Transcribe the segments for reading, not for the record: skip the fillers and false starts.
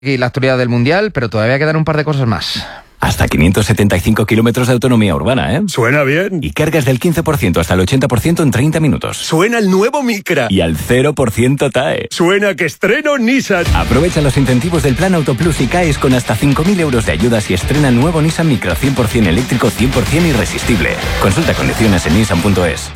Y la actualidad del Mundial, pero todavía quedan un par de cosas más. Hasta 575 kilómetros de autonomía urbana, ¿eh? Suena bien. Y cargas del 15% hasta el 80% en 30 minutos. Suena el nuevo Micra. Y al 0% TAE. Suena que estreno Nissan. Aprovecha los incentivos del Plan Autoplus y caes con hasta 5.000 euros de ayudas y estrena el nuevo Nissan Micra 100% eléctrico, 100% irresistible. Consulta condiciones en nissan.es.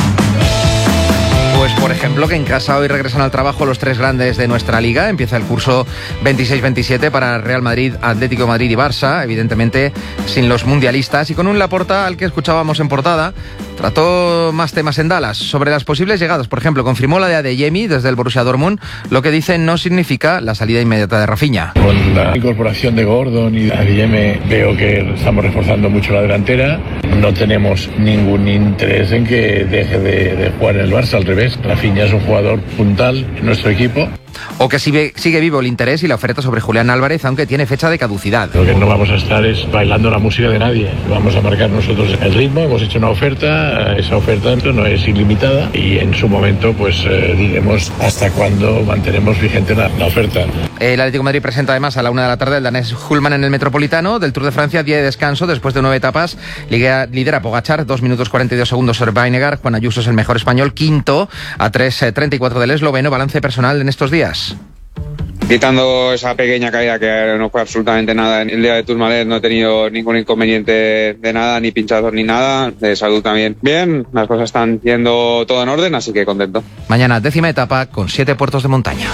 Pues por ejemplo que en casa hoy regresan al trabajo los tres grandes de nuestra liga. Empieza el curso 26-27 para Real Madrid, Atlético de Madrid y Barça, evidentemente sin los mundialistas, y con un Laporta al que escuchábamos en portada. Trató más temas en Dallas sobre las posibles llegadas. Por ejemplo, confirmó la de Adeyemi desde el Borussia Dortmund. Lo que dice no significa la salida inmediata de Rafinha. Con la incorporación de Gordon y Adeyemi veo que estamos reforzando mucho la delantera. No tenemos ningún interés en que deje de jugar en el Barça, al revés. Rafinha es un jugador puntal en nuestro equipo. O que sigue vivo el interés y la oferta sobre Julián Álvarez, aunque tiene fecha de caducidad. Lo que no vamos a estar es bailando la música de nadie. Vamos a marcar nosotros el ritmo. Hemos hecho una oferta. Esa oferta no es ilimitada y en su momento pues diremos hasta cuándo mantenemos vigente la oferta. El Atlético de Madrid presenta además a la 1 de la tarde el danés Hulman en el Metropolitano. Del Tour de Francia, día de descanso después de 9 etapas. Lidera Pogačar, 2 minutos 42 segundos sobre Vingegaard. Juan Ayuso es el mejor español, quinto a 3:34 del esloveno. Balance personal en estos días. Quitando esa pequeña caída que no fue absolutamente nada en el día de Tourmalet, no he tenido ningún inconveniente de nada, ni pinchazos ni nada, de salud también bien, las cosas están yendo todo en orden, así que contento. Mañana 10ª etapa con 7 puertos de montaña.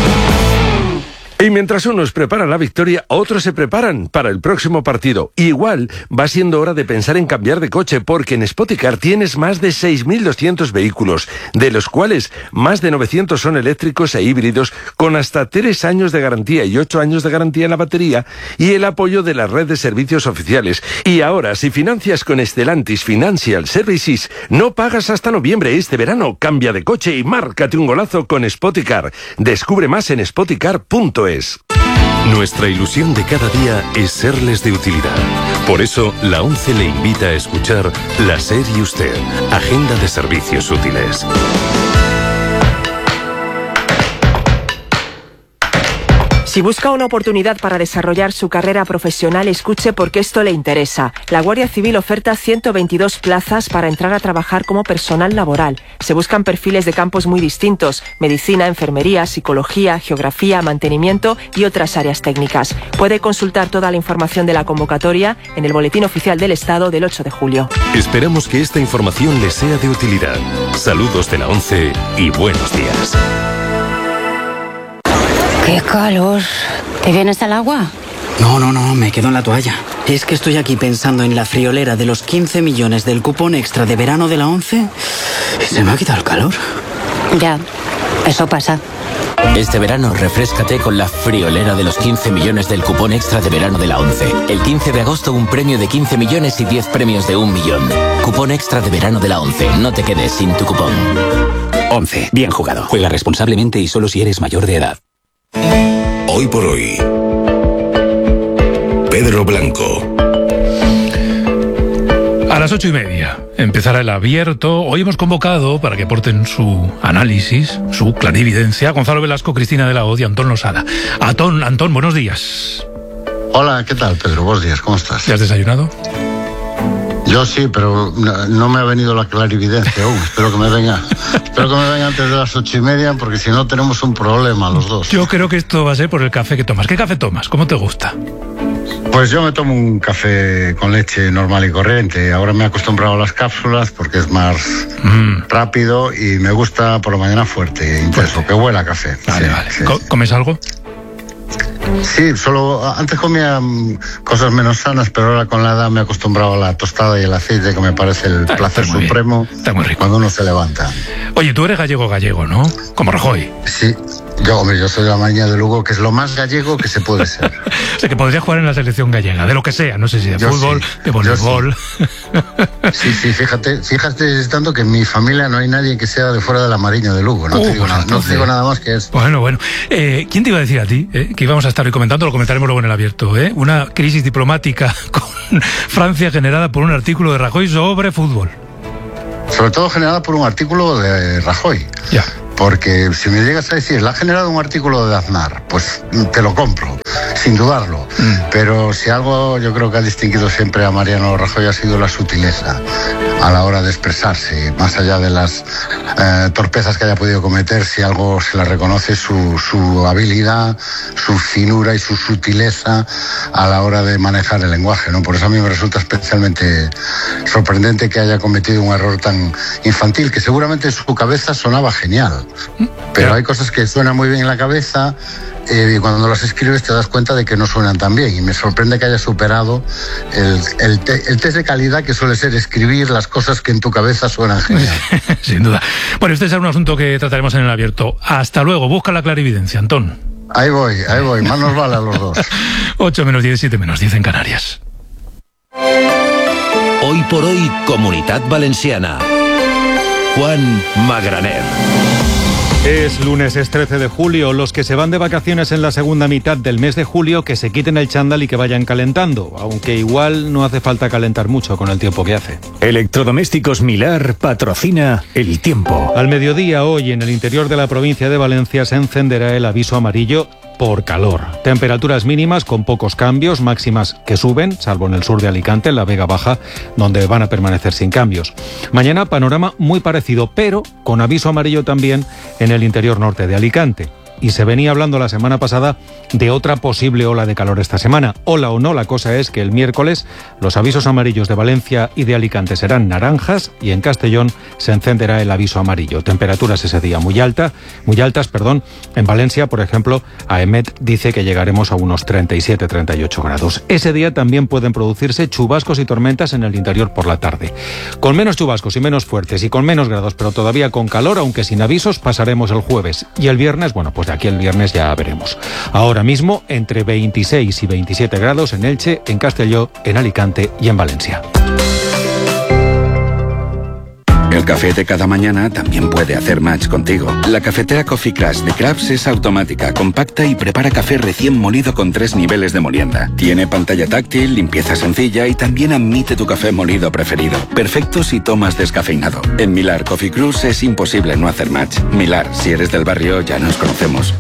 Y mientras unos preparan la victoria, otros se preparan para el próximo partido. Igual va siendo hora de pensar en cambiar de coche, porque en Spoticar tienes más de 6.200 vehículos, de los cuales más de 900 son eléctricos e híbridos, con hasta 3 años de garantía y 8 años de garantía en la batería, y el apoyo de la red de servicios oficiales. Y ahora, si financias con Stellantis Financial Services, no pagas hasta noviembre. Este verano cambia de coche y márcate un golazo con Spoticar. Descubre más en spoticar.es. Nuestra ilusión de cada día es serles de utilidad. Por eso, la ONCE le invita a escuchar La SER y Usted, Agenda de Servicios Útiles. Si busca una oportunidad para desarrollar su carrera profesional, escuche porque esto le interesa. La Guardia Civil oferta 122 plazas para entrar a trabajar como personal laboral. Se buscan perfiles de campos muy distintos: medicina, enfermería, psicología, geografía, mantenimiento y otras áreas técnicas. Puede consultar toda la información de la convocatoria en el Boletín Oficial del Estado del 8 de julio. Esperamos que esta información le sea de utilidad. Saludos de la ONCE y buenos días. ¡Qué calor! ¿Te vienes al agua? No, me quedo en la toalla. Es que estoy aquí pensando en la friolera de los 15 millones del cupón extra de verano de la ONCE y se me ha quitado el calor. Ya, eso pasa. Este verano refréscate con la friolera de los 15 millones del cupón extra de verano de la ONCE. El 15 de agosto un premio de 15 millones y 10 premios de 1 millón. Cupón extra de verano de la ONCE. No te quedes sin tu cupón. ONCE. Bien jugado. Juega responsablemente y solo si eres mayor de edad. Hoy por hoy, Pedro Blanco. A las 8:30 empezará el abierto. Hoy hemos convocado para que aporten su análisis, su clarividencia, Gonzalo Velasco, Cristina de la Hoz y Antón Losada. Antón, buenos días. Hola, ¿qué tal, Pedro? Buenos días, ¿cómo estás? ¿Ya has desayunado? Yo sí, pero no me ha venido la clarividencia aún. Espero que me venga antes de las 8:30, porque si no tenemos un problema los dos. Yo creo que esto va a ser por el café que tomas. ¿Qué café tomas? ¿Cómo te gusta? Pues yo me tomo un café con leche normal y corriente. Ahora me he acostumbrado a las cápsulas porque es más rápido y me gusta por la mañana fuerte, intenso, que huela a café. Vale. Sí. ¿Comes algo? Sí, solo antes comía cosas menos sanas, pero ahora con la edad me he acostumbrado a la tostada y el aceite, que me parece el placer supremo. Está muy rico cuando uno se levanta. Oye, tú eres gallego, ¿no? Como Rajoy. Sí, yo soy de la Mariña de Lugo, que es lo más gallego que se puede ser. O sea, que podría jugar en la selección gallega, de lo que sea, no sé si de fútbol, de voleibol. Sí, fíjate tanto que en mi familia no hay nadie que sea de fuera de la Mariña de Lugo. No te digo nada más que esto. Bueno. ¿Quién te iba a decir a ti que íbamos a estar hoy comentando? Lo comentaremos luego en el abierto. Una crisis diplomática con Francia generada por un artículo de Rajoy sobre fútbol. Sobre todo generada por un artículo de Rajoy. Ya. Porque si me llegas a decir, la ha generado un artículo de Aznar, pues te lo compro, sin dudarlo. Pero si algo yo creo que ha distinguido siempre a Mariano Rajoy ha sido la sutileza a la hora de expresarse, más allá de las torpezas que haya podido cometer, si algo se le reconoce su habilidad, su finura y su sutileza a la hora de manejar el lenguaje, ¿no? Por eso a mí me resulta especialmente sorprendente que haya cometido un error tan infantil, que seguramente en su cabeza sonaba genial, pero hay cosas que suenan muy bien en la cabeza y cuando las escribes te das cuenta de que no suenan tan bien, y me sorprende que haya superado el test de calidad que suele ser escribir las cosas que en tu cabeza suenan genial. Sin duda. Bueno, este es un asunto que trataremos en el abierto. Hasta luego, busca la clarividencia, Antón. Ahí voy, más nos vale a los dos. 8 menos 10, 7 menos 10 en Canarias. Hoy por hoy, Comunitat Valenciana. Juan Magraner. Es lunes, es 13 de julio. Los que se van de vacaciones en la segunda mitad del mes de julio, que se quiten el chándal y que vayan calentando, aunque igual no hace falta calentar mucho con el tiempo que hace. Electrodomésticos Milar patrocina el tiempo. Al mediodía hoy en el interior de la provincia de Valencia se encenderá el aviso amarillo por calor. Temperaturas mínimas con pocos cambios, máximas que suben, salvo en el sur de Alicante, en la Vega Baja, donde van a permanecer sin cambios. Mañana panorama muy parecido, pero con aviso amarillo también en el interior norte de Alicante. Y se venía hablando la semana pasada de otra posible ola de calor esta semana. Ola o no, la cosa es que el miércoles los avisos amarillos de Valencia y de Alicante serán naranjas y en Castellón se encenderá el aviso amarillo. Temperaturas ese día muy altas. En Valencia, por ejemplo, AEMET dice que llegaremos a unos 37-38 grados. Ese día también pueden producirse chubascos y tormentas en el interior por la tarde. Con menos chubascos y menos fuertes y con menos grados, pero todavía con calor, aunque sin avisos, pasaremos el jueves. Y el viernes, bueno, pues de aquí el viernes ya veremos. Ahora mismo, entre 26 y 27 grados en Elche, en Castelló, en Alicante y en Valencia. El café de cada mañana también puede hacer match contigo. La cafetera Coffee Crush de Crafts es automática, compacta y prepara café recién molido con 3 niveles de molienda. Tiene pantalla táctil, limpieza sencilla y también admite tu café molido preferido. Perfecto si tomas descafeinado. En Milar Coffee Crush es imposible no hacer match. Milar, si eres del barrio, ya nos conocemos.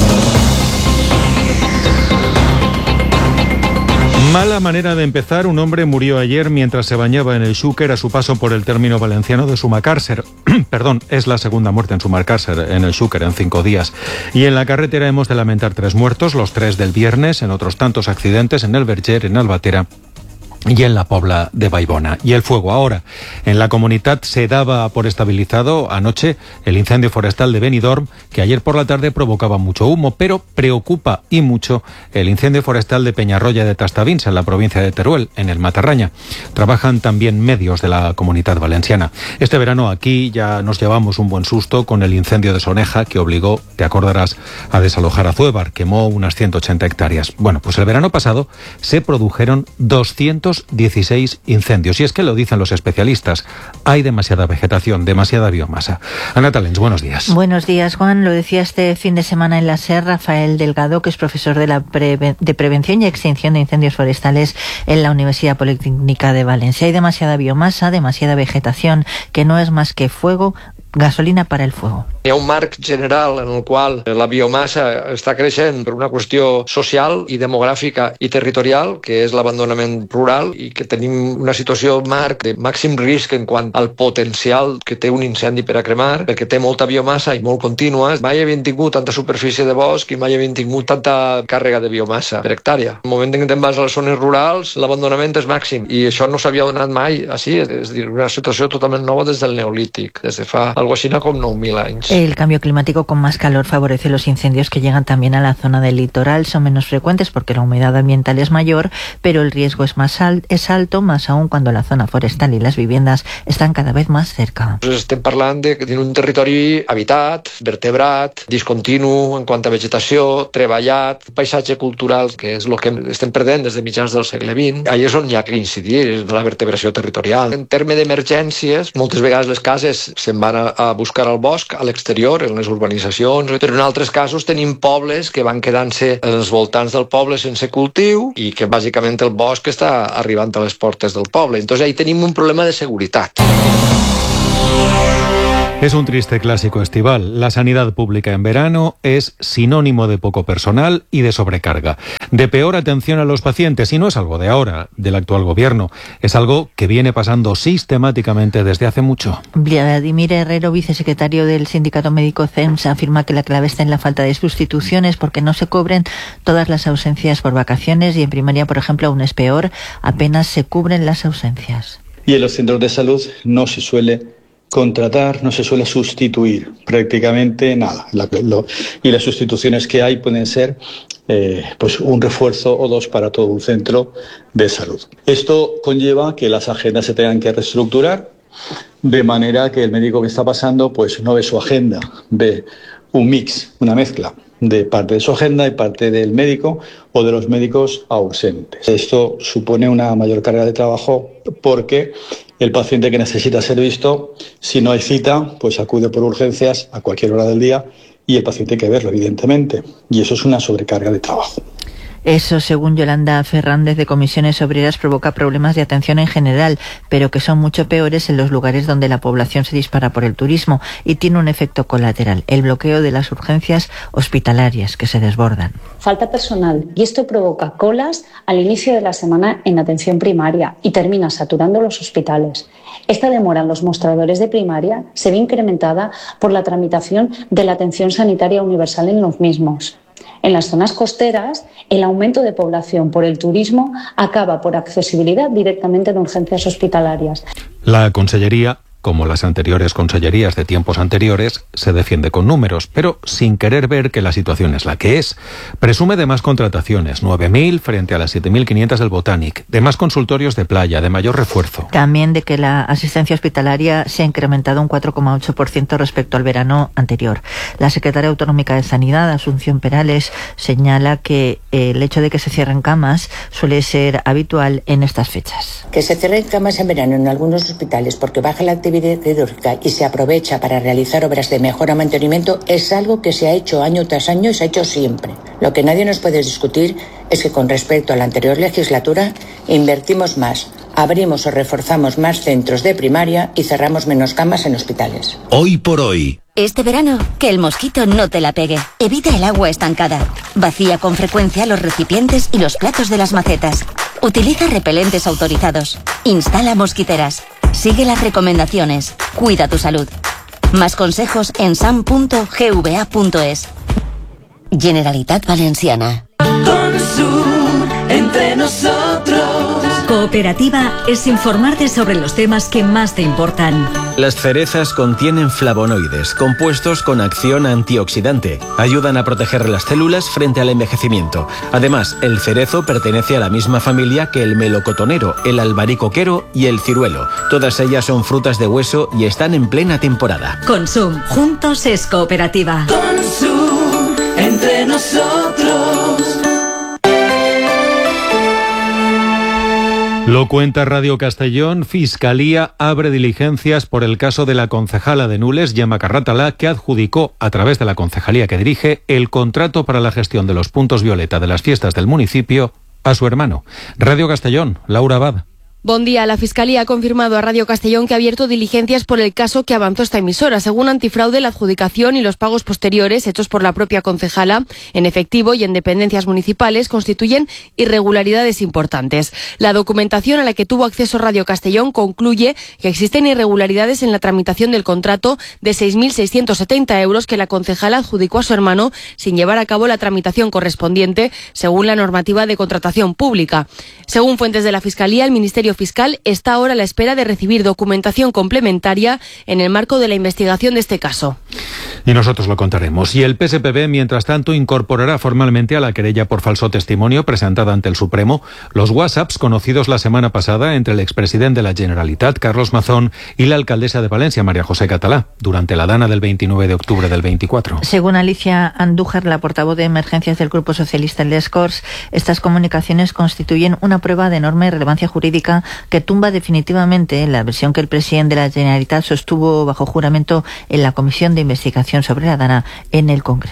Mala manera de empezar. Un hombre murió ayer mientras se bañaba en el Xúquer a su paso por el término valenciano de Sumacàrcer. Es la segunda muerte en Sumacàrcer, en el Xúquer, en 5 días. Y en la carretera hemos de lamentar 3 muertos, los 3 del viernes, en otros tantos accidentes en el Verger, en Albatera y en la Pobla de Baibona. Y el fuego ahora. En la comunidad se daba por estabilizado anoche el incendio forestal de Benidorm, que ayer por la tarde provocaba mucho humo, pero preocupa y mucho el incendio forestal de Peñarroya de Tastavins, en la provincia de Teruel, en el Matarraña. Trabajan también medios de la Comunitat Valenciana. Este verano aquí ya nos llevamos un buen susto con el incendio de Soneja, que obligó, te acordarás, a desalojar a Zuévar, quemó unas 180 hectáreas. Bueno, pues el verano pasado se produjeron 216 incendios. Y es que lo dicen los especialistas, hay demasiada vegetación, demasiada biomasa. Ana Talens, buenos días. Buenos días, Juan. Lo decía este fin de semana en la SER Rafael Delgado, que es profesor de Prevención y Extinción de Incendios Forestales en la Universidad Politécnica de Valencia. Hay demasiada biomasa, demasiada vegetación, que no es más que fuego, gasolina para el fuego. Hi ha un marc general en el qual la biomassa està creixent per una qüestió social i demogràfica i territorial, que és l'abandonament rural, i que tenim una situació marc de màxim risc en quant al potencial que té un incendi per a cremar, perquè té molta biomassa i molt contínua. Mai havien tingut tanta superfície de bosc i mai havien tingut tanta càrrega de biomassa per hectàrea. En el moment en què te'n vas a les zones rurals, l'abandonament és màxim, i això no s'havia donat mai així, és a dir, una situació totalment nova des del Neolític, des de fa algo així com 9.000 anys. El cambio climático con más calor favorece los incendios que llegan también a la zona del litoral. Son menos frecuentes porque la humedad ambiental es mayor, pero el riesgo es alto, más aún cuando la zona forestal y las viviendas están cada vez más cerca. Estem parlant de un territori habitat, vertebrat, discontinu en quant a vegetació, treballat, paisatge cultural, que és el que estem perdent des de mitjans del segle XX. Allà és on hi ha que incidir, és la vertebració territorial. En terme d'emergències, moltes vegades les cases se'n van a buscar al bosc, a l'exterior, en les urbanitzacions, però en altres casos tenim pobles que van quedant-se en els voltants del poble sense cultiu i que bàsicament el bosc està arribant a les portes del poble. Entonces ahí tenim un problema de seguretat. Es un triste clásico estival. La sanidad pública en verano es sinónimo de poco personal y de sobrecarga, de peor atención a los pacientes, y no es algo de ahora, del actual gobierno. Es algo que viene pasando sistemáticamente desde hace mucho. Vladimir Herrero, vicesecretario del Sindicato Médico CEMS, afirma que la clave está en la falta de sustituciones porque no se cubren todas las ausencias por vacaciones y en primaria, por ejemplo, aún es peor, apenas se cubren las ausencias. Y en los centros de salud no se suele contratar, no se suele sustituir prácticamente nada. Y las sustituciones que hay pueden ser pues un refuerzo o dos para todo un centro de salud. Esto conlleva que las agendas se tengan que reestructurar de manera que el médico que está pasando pues no ve su agenda, ve un mix, una mezcla de parte de su agenda y parte del médico o de los médicos ausentes. Esto supone una mayor carga de trabajo porque el paciente que necesita ser visto, si no hay cita, pues acude por urgencias a cualquier hora del día y el paciente hay que verlo, evidentemente. Y eso es una sobrecarga de trabajo. Eso, según Yolanda Fernández de Comisiones Obreras, provoca problemas de atención en general, pero que son mucho peores en los lugares donde la población se dispara por el turismo y tiene un efecto colateral, el bloqueo de las urgencias hospitalarias que se desbordan. Falta personal y esto provoca colas al inicio de la semana en atención primaria y termina saturando los hospitales. Esta demora en los mostradores de primaria se ve incrementada por la tramitación de la atención sanitaria universal en los mismos. En las zonas costeras, el aumento de población por el turismo acaba por accesibilidad directamente de urgencias hospitalarias. La Consellería, como las anteriores consellerías de tiempos anteriores, se defiende con números, pero sin querer ver que la situación es la que es. Presume de más contrataciones, 9.000 frente a las 7.500 del Botanic, de más consultorios de playa, de mayor refuerzo. También de que la asistencia hospitalaria se ha incrementado un 4,8% respecto al verano anterior. La secretaria autonómica de Sanidad, Asunción Perales, señala que el hecho de que se cierren camas suele ser habitual en estas fechas. Que se cierren camas en verano en algunos hospitales porque baja la actividad quirúrgica y se aprovecha para realizar obras de mejora o mantenimiento es algo que se ha hecho año tras año y se ha hecho siempre. Lo que nadie nos puede discutir es que con respecto a la anterior legislatura invertimos más, abrimos o reforzamos más centros de primaria y cerramos menos camas en hospitales. Hoy por hoy. Este verano, que el mosquito no te la pegue. Evita el agua estancada. Vacía con frecuencia los recipientes y los platos de las macetas. Utiliza repelentes autorizados. Instala mosquiteras. Sigue las recomendaciones. Cuida tu salud. Más consejos en sam.gva.es. Generalitat Valenciana. Consum, entre nosotros. Cooperativa es informarte sobre los temas que más te importan. Las cerezas contienen flavonoides, compuestos con acción antioxidante. Ayudan a proteger las células frente al envejecimiento. Además, el cerezo pertenece a la misma familia que el melocotonero, el albaricoquero y el ciruelo. Todas ellas son frutas de hueso y están en plena temporada. Consum, juntos es cooperativa. Consum, entre nosotros. Lo cuenta Radio Castellón. Fiscalía abre diligencias por el caso de la concejala de Nules, Gemma Carratalá, que adjudicó, a través de la concejalía que dirige, el contrato para la gestión de los puntos violeta de las fiestas del municipio a su hermano. Radio Castellón, Laura Abad. Buen día. La Fiscalía ha confirmado a Radio Castellón que ha abierto diligencias por el caso que avanzó esta emisora. Según Antifraude, la adjudicación y los pagos posteriores hechos por la propia concejala en efectivo y en dependencias municipales constituyen irregularidades importantes. La documentación a la que tuvo acceso Radio Castellón concluye que existen irregularidades en la tramitación del contrato de 6.670 euros que la concejala adjudicó a su hermano sin llevar a cabo la tramitación correspondiente según la normativa de contratación pública. Según fuentes de la Fiscalía, el Ministerio Fiscal está ahora a la espera de recibir documentación complementaria en el marco de la investigación de este caso. Y nosotros lo contaremos. Y el PSPB, mientras tanto, incorporará formalmente a la querella por falso testimonio presentada ante el Supremo los WhatsApps conocidos la semana pasada entre el expresidente de la Generalitat, Carlos Mazón, y la alcaldesa de Valencia, María José Catalá, durante la dana del 29 de octubre del 24. Según Alicia Andújar, la portavoz de emergencias del Grupo Socialista en Les Corts, estas comunicaciones constituyen una prueba de enorme relevancia jurídica que tumba definitivamente la versión que el presidente de la Generalitat sostuvo bajo juramento en la Comisión de Investigación sobre la Dana en el Congreso.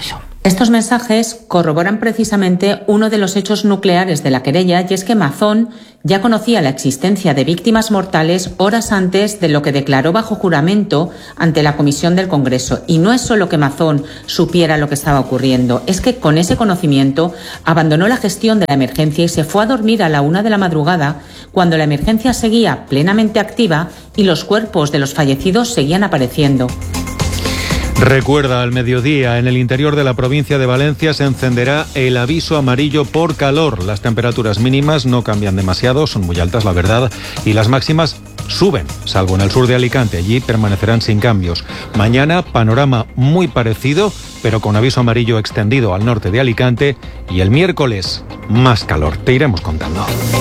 Estos mensajes corroboran precisamente uno de los hechos nucleares de la querella, y es que Mazón ya conocía la existencia de víctimas mortales horas antes de lo que declaró bajo juramento ante la Comisión del Congreso. Y no es solo que Mazón supiera lo que estaba ocurriendo, es que con ese conocimiento abandonó la gestión de la emergencia y se fue a dormir a la 1 de la madrugada, cuando la emergencia seguía plenamente activa y los cuerpos de los fallecidos seguían apareciendo. Recuerda, al mediodía, en el interior de la provincia de Valencia se encenderá el aviso amarillo por calor. Las temperaturas mínimas no cambian demasiado, son muy altas, la verdad, y las máximas suben, salvo en el sur de Alicante. Allí permanecerán sin cambios. Mañana, panorama muy parecido, pero con aviso amarillo extendido al norte de Alicante. Y el miércoles, más calor. Te iremos contando.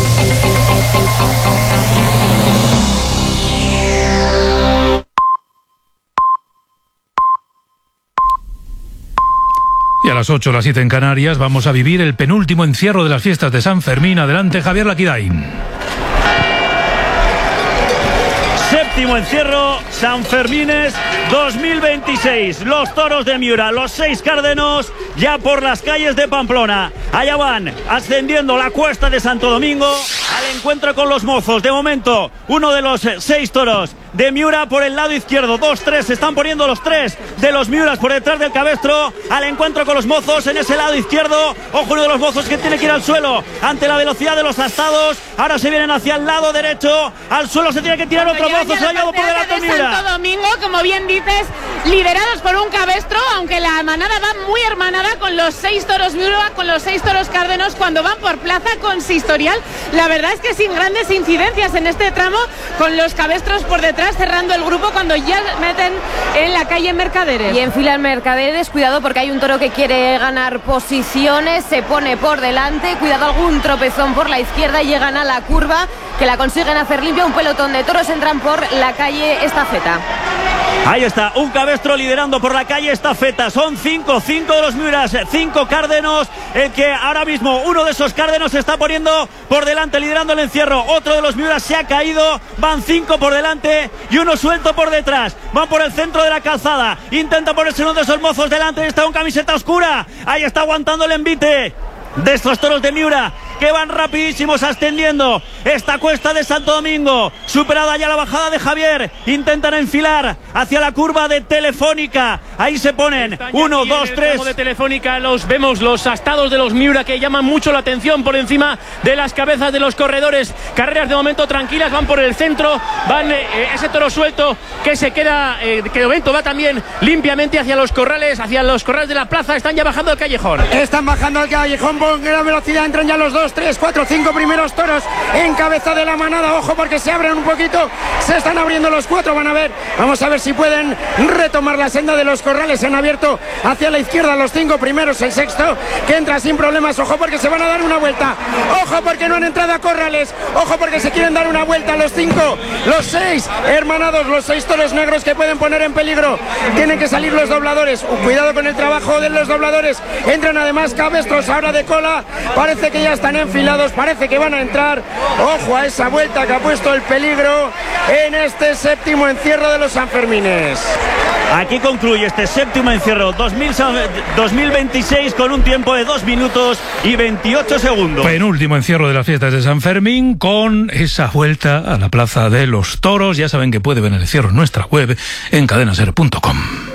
Y a las 8, las 7 en Canarias, vamos a vivir el penúltimo encierro de las fiestas de San Fermín. Adelante, Javier Laquidain. Séptimo encierro, San Fermines 2026. Los toros de Miura, los 6 cárdenos, ya por las calles de Pamplona. Allá van, ascendiendo la cuesta de Santo Domingo al encuentro con los mozos. De momento, uno de los 6 toros de Miura por el lado izquierdo. 2-3, se están poniendo los 3 de los Miuras por detrás del cabestro al encuentro con los mozos en ese lado izquierdo. Ojo, uno de los mozos que tiene que ir al suelo ante la velocidad de los astados. Ahora se vienen hacia el lado derecho. Al suelo se tiene que tirar otro mozo. Se ha llevado por delante Miura. Santo Domingo, como bien dices, liderados por un cabestro, aunque la manada va muy hermanada con los 6 toros Miura, con los 6 toros cárdenos cuando van por plaza consistorial. La verdad es que sin grandes incidencias en este tramo, con los cabestros por detrás cerrando el grupo cuando ya meten en la calle Mercaderes. Y en fila Mercaderes, cuidado porque hay un toro que quiere ganar posiciones, se pone por delante, cuidado algún tropezón por la izquierda, llegan a la curva, que la consiguen hacer limpia, un pelotón de toros entran por la calle Estafeta. Ahí está, un cabestro liderando por la calle Estafeta. Son 5 de los Miuras, 5 cárdenos. El que ahora mismo uno de esos cárdenos se está poniendo por delante, liderando el encierro. Otro de los Miuras se ha caído. Van 5 por delante y uno suelto por detrás. Van por el centro de la calzada. Intenta ponerse uno de esos mozos delante. Está con camiseta oscura. Ahí está aguantando el envite de estos toros de Miura, que van rapidísimos ascendiendo esta cuesta de Santo Domingo. Superada ya la bajada de Javier, intentan enfilar hacia la curva de Telefónica. Ahí se ponen 1, 2, 3 de Telefónica. Vemos los astados de los Miura que llaman mucho la atención por encima de las cabezas de los corredores. Carreras de momento tranquilas, van por el centro, van ese toro suelto que se queda, que de momento va también limpiamente hacia los corrales de la plaza. Están ya bajando al callejón. Están bajando al callejón con gran velocidad, entran ya los 2, 3, 4, 5 primeros toros en cabeza de la manada. Ojo porque se abren un poquito, se están abriendo los 4, van a ver, vamos a ver si pueden retomar la senda de los corrales. Se han abierto hacia la izquierda los 5 primeros, el sexto que entra sin problemas. Ojo porque se van a dar una vuelta, ojo porque no han entrado a corrales, ojo porque se quieren dar una vuelta los 5, los 6 hermanados, los 6 toros negros que pueden poner en peligro. Tienen que salir los dobladores, cuidado con el trabajo de los dobladores. Entran además cabestros ahora de cola, parece que ya están enfilados, parece que van a entrar. Ojo a esa vuelta que ha puesto el peligro en este séptimo encierro de los Sanfermines. Aquí concluye este séptimo encierro 2026 con un tiempo de 2 minutos y 28 segundos. Penúltimo encierro de las fiestas de San Fermín con esa vuelta a la Plaza de los Toros. Ya saben que puede ver el encierro en nuestra web en cadenaser.com.